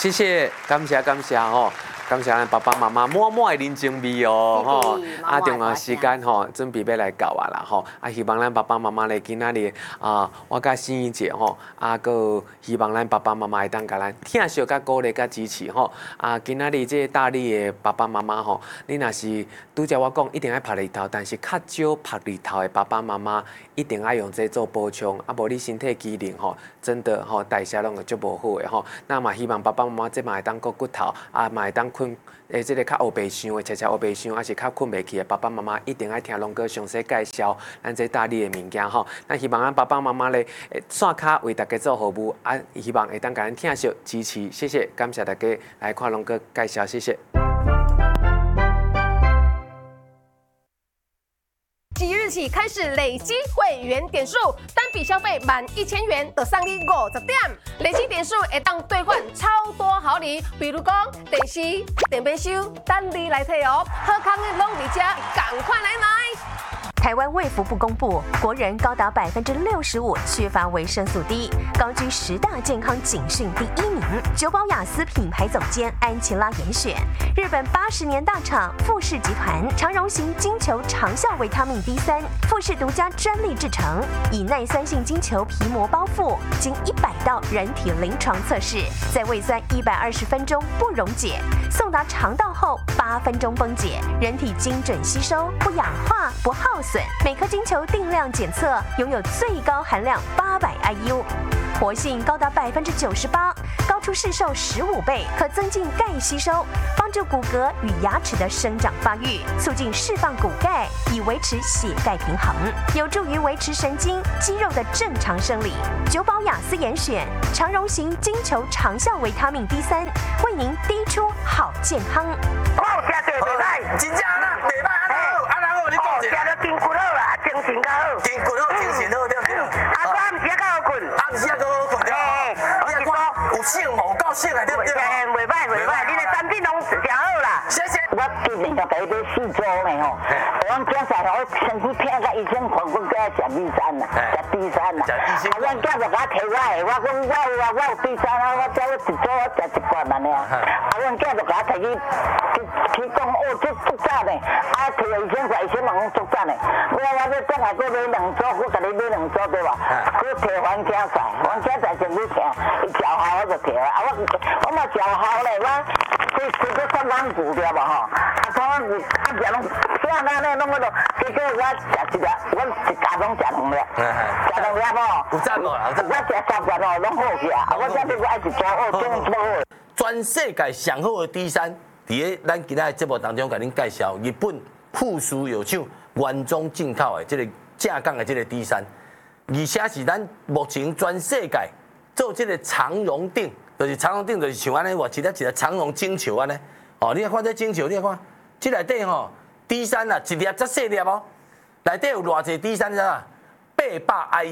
谢谢，感谢吼。感谢咱爸爸妈妈满满的人情味哦，吼！啊，重要时间吼，准备要来到啊啦，吼！啊，希望咱爸爸妈妈咧今仔日我甲心怡姐吼，佮希望咱爸爸妈妈会当甲咱疼惜、甲鼓励、甲支持吼！今仔日这大理的爸爸妈妈吼，你若是拄则我讲一定爱晒日头，但是较少晒日头的爸爸妈妈，一定爱用这做补充，无你身体机能吼，真的吼代谢拢会足无好的吼。那嘛希望爸爸妈妈这嘛会当顾骨头，嘛会当困。这个较黑白想的，黑白想，还是较困袂去的爸爸妈妈，一定爱听龙哥详细介绍咱这大理的物件吼。咱希望咱爸爸妈妈咧，线卡为大家做服务，希望会当甲咱疼惜支持，谢谢，感谢大家来看龙哥介绍，谢谢。 即日起开始累积会员点数，单笔消费满1000元就送你50点，累积点数会当兑换超多好礼，比如讲电视、电冰箱，等你来摕哦。好康的拢伫这，赶快来买！ 台湾卫福部公布，国人高达65%缺乏维生素 D， 高居10大健康警讯第1名。久保雅思品牌总监安琪拉严选，日本80年大厂富士集团长荣型金球长效维他命 D3， 富士独家专利制成，以耐酸性金球皮膜包覆，经100道人体临床测试，在胃酸120分钟不溶解，送达肠道后8分钟崩解，人体精准吸收，不氧化不耗损。每颗金球定量检测，拥有最高含量800 IU， 活性高达98%，高出市售15倍，可增进钙吸收，帮助骨骼与牙齿的生长发育，促进释放骨钙，以维持血钙平衡，有助于维持神经肌肉的正常生理。久保雅思严选长荣型金球长效维他命 D3， 为您滴出好健康。 真正啦，袂歹安好，你讲者。食了筋骨好啦，精神较好。筋骨好，精神好，对不对？暗时较好困。暗时较好困对。你看有醒无？够醒啊，对不对？袂歹，你的产品拢真好啦。谢谢。我今年就给你4周呢吼，我囝仔我身体痛甲医生看，我叫食D3啦，食D3啦。阮囝就甲摕我的，我讲我有D3啊，我叫我1周我食1罐安尼啊。阮囝就甲摕去讲哦，这足赞的，摕了2000块，2000万足赞的。我这等下搁买2组，我甲你买2组对吧？搁摕黄家仔，黄家仔真去听，伊叫好我就摕了。我嘛叫好咧，这3万股对吧吼？3万股，食拢啥那咧，拢我都，结果我食1粒，我一家拢食2粒，食2粒吼。有赞无啦？我食3罐哦，拢好去啊！我这边我爱1组哦，真好。全世界上好的D3。伫个咱今仔节目当中，甲恁介绍日本富士药厂原装进口的这个正港的这个 D3，而且是咱目前全世界做这个长荣顶，就是长荣顶就是像安尼，我一粒长荣金球安尼。哦，你看这金球，你看，这内底吼 D3啊，一粒才细粒哦，内底有偌济 D3啊，800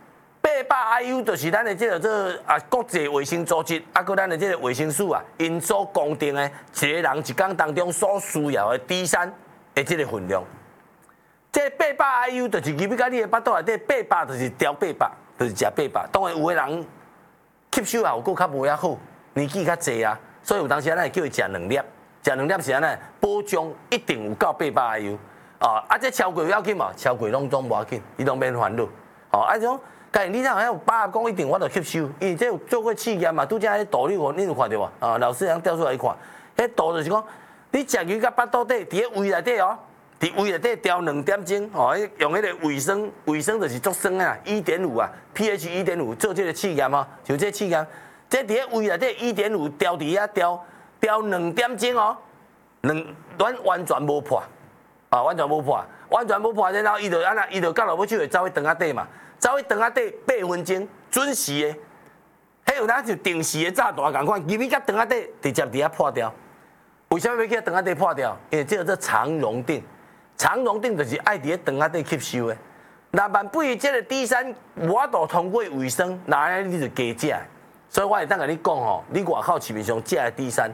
IU。800 IU 就是咱的这个国际卫生组织，佮咱的这个卫生署啊，因所公定的一个人一天当中所需要的 D3的这个分量。这800 IU 就是入去到你的腹肚内底，800就是调800，就是食800。当然有的人吸收效果较无遐好，年纪较济啊，所以有当时咱会叫伊食2粒，食2粒是安尼，保障一定有够800 IU。这超过要紧嘛，超过拢无要紧，伊拢免烦恼。这种。但你若有把握讲一定我就吸收，因为这有做过试验嘛，拄则迄图你有看到无？老师人调出来看，迄图就是讲，你食鱼甲腹肚底，伫个胃内底哦，伫胃内底调2点钟，用迄个卫生就是足酸啊，1.5啊 ，pH 1.5做这个试验哦，就这试验，这伫个胃内底1.5调伫遐调2点钟哦，完全无破，完全无破，然后伊就安那，伊就到落尾手会走去肠仔底嘛。走去肠仔底8分钟，准时的，迄有咱就定时的炸弹共款，入去甲肠仔底直接伫遐破掉。为什么要去肠仔底破掉？因为这个做长荣顶，长荣顶就是爱伫肠仔底吸收的。那万不如这个 D3无法度通过卫生，那安尼你就加食。所以我会当甲你讲吼，你外口市面上食的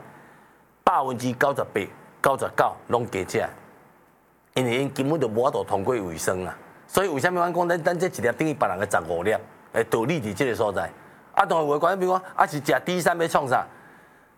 D3，98%、99%拢加食，因为因根本就无法度通过卫生啊。所以为什么我讲咱这一粒等于别人的15粒？道理伫这个所在。当然有的观众比如讲，是食 D3要创啥？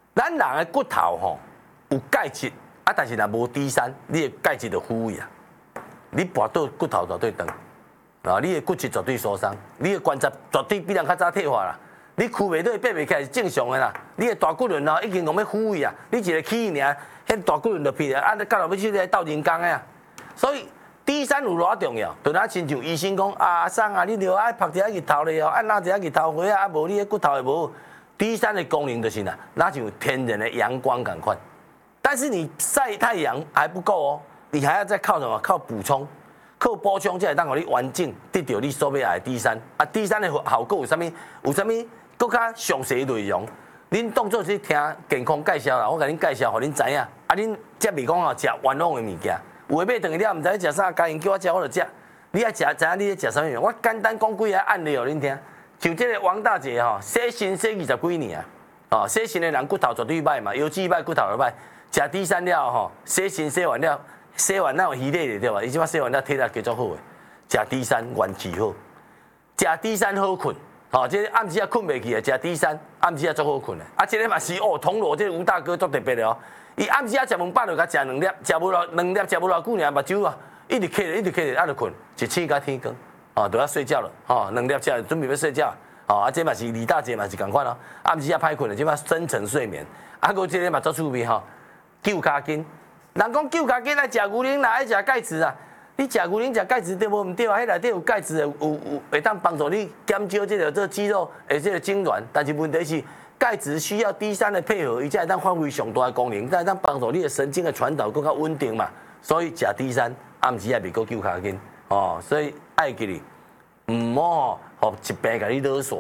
咱人的骨头吼有钙质，啊，但是若无 D3，你的钙质就枯萎啊。你跋倒骨头绝对长，啊，你的骨质绝对受伤，你的关节绝对比人较早退化啦。你躯袂倒，爬袂起来是正常的啦。你的大骨轮哦，已经讲要枯萎啊。你一个起尔，迄大骨轮就撇啊，啊，到后尾去来斗人工的啊。所以 D3有偌重要？就若亲像医生讲，阿桑啊，你着爱拍一下日头咧哦，爱拿一下日头花啊，啊无你的骨头会无。D3的功能就是哪，那像天然的阳光感款。但是你晒太阳还不够哦，你还要再靠什么？靠补充，靠补充才会当互你完整得到你所要的 D3。啊 ，D3的效果有啥物？有啥物？搁较详细内容，恁当做是听健康介绍啦，我甲恁介绍，互恁知影。啊，恁则袂讲吼食冤枉的物件，有诶买顿了，毋知食啥，家人叫我食我就食。你爱食，知影你咧食啥物？我简单讲几个案例互恁听。像这个王大姐吼，洗身洗20几年啊，哦，洗身的人骨头绝对歹嘛，腰椎歹，骨头就歹。食 D3了吼，洗身洗完了，洗完那有稀咧对吧？伊即摆洗完了体力加足好诶，食 D3元气好，食 D3好困。哦，这暗时啊困袂去啊，食 D3暗时啊足好困诶。啊，这个嘛是哦，铜锣这个吴大哥足特别的哦。伊暗时啊食饭饱就甲食2粒，食无偌久尔，目睭啊一直开着，啊就困，一醒到天光，哦，就要睡觉了，哦，2粒食准备要睡觉，哦，啊这嘛是李大姐嘛是共款咯，暗时啊歹困了，即摆深层睡眠，啊个这个嘛足趣味吼，救脚筋，人讲救脚筋爱食牛奶，哪爱食钙质啊？你食牛奶食钙质对无？毋对啊，迄内底有钙质的，有会当帮助你减少这个肌肉的这个痉挛。但是问题是，钙质需要 D3的配合，伊才会当发挥上大的功能，才会当帮助你的神经的传导更较稳定嘛。所以食 D3暗时也袂够救脚筋哦，所以爱记哩，毋好吼，互疾病甲你勒索。